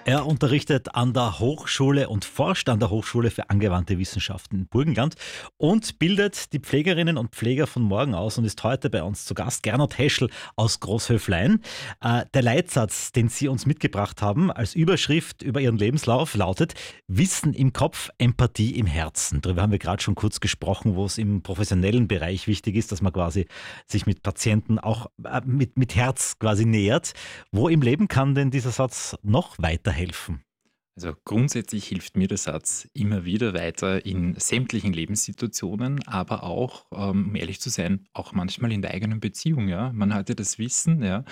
Er unterrichtet an der Hochschule und forscht an der Hochschule für angewandte Wissenschaften in Burgenland und bildet die Pflegerinnen und Pfleger von morgen aus und ist heute bei uns zu Gast. Gernot Heschel aus Großhöflein. Der Leitsatz, den Sie uns mitgebracht haben als Überschrift über Ihren Lebenslauf lautet: Wissen im Kopf, Empathie im Herzen. Darüber haben wir gerade schon kurz gesprochen, wo es im professionellen Bereich wichtig ist, dass man quasi sich mit Patienten auch mit Herz quasi nähert. Wo im Leben kann denn dieser Satz noch weiterhelfen? Also grundsätzlich hilft mir der Satz immer wieder weiter in sämtlichen Lebenssituationen, aber auch, um ehrlich zu sein, auch manchmal in der eigenen Beziehung, ja. Man hat ja das Wissen, ja.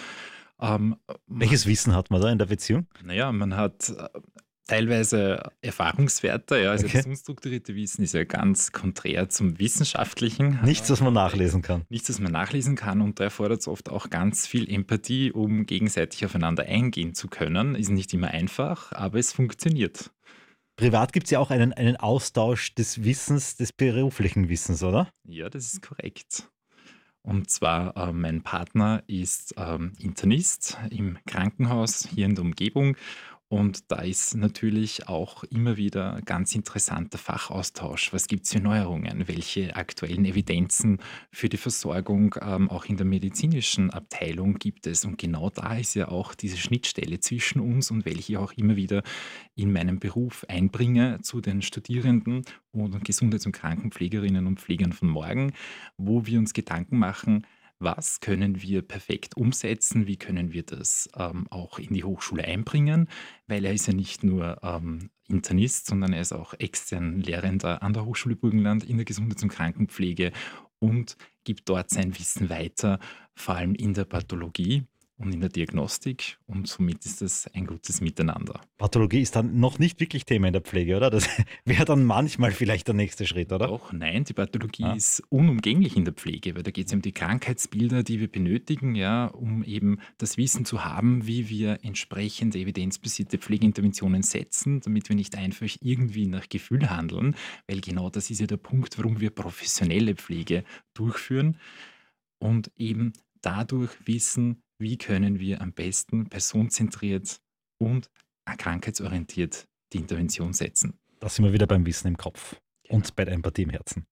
Man Welches Wissen hat man da in der Beziehung? man hat, teilweise Erfahrungswerte, ja. Also Okay. das unstrukturierte Wissen ist ja ganz konträr zum wissenschaftlichen, Nichts, was man Kontext. nachlesen kann. Nichts, das man nachlesen kann, und da erfordert es oft auch ganz viel Empathie, um gegenseitig aufeinander eingehen zu können. Ist nicht immer einfach, aber es funktioniert. Privat gibt es ja auch einen Austausch des Wissens, des beruflichen Wissens, oder? Ja, das ist korrekt. Und zwar, mein Partner ist, Internist im Krankenhaus hier in der Umgebung, und da ist natürlich auch immer wieder ganz interessanter Fachaustausch. Was gibt es für Neuerungen? Welche aktuellen Evidenzen für die Versorgung, auch in der medizinischen Abteilung gibt es? Und genau da ist ja auch diese Schnittstelle zwischen uns, und welche ich auch immer wieder in meinem Beruf einbringe zu den Studierenden und Gesundheits- und Krankenpflegerinnen und Pflegern von morgen, wo wir uns Gedanken machen: Was können wir perfekt umsetzen? Wie können wir das, auch in die Hochschule einbringen? Weil er ist ja nicht nur, Internist, sondern er ist auch extern Lehrender an der Hochschule Burgenland in der Gesundheits- und Krankenpflege und gibt dort sein Wissen weiter, vor allem in der Pathologie und in der Diagnostik, und somit ist das ein gutes Miteinander. Pathologie ist dann noch nicht wirklich Thema in der Pflege, oder? Das wäre dann manchmal vielleicht der nächste Schritt, oder? Doch, nein, die Pathologie Ja. ist unumgänglich in der Pflege, weil da geht es ja um die Krankheitsbilder, die wir benötigen, ja, um eben das Wissen zu haben, wie wir entsprechende evidenzbasierte Pflegeinterventionen setzen, damit wir nicht einfach irgendwie nach Gefühl handeln, weil genau das ist ja der Punkt, warum wir professionelle Pflege durchführen, und eben dadurch wissen, wie können wir am besten personenzentriert und krankheitsorientiert die Intervention setzen. Da sind wir wieder beim Wissen im Kopf Genau. und bei der Empathie im Herzen.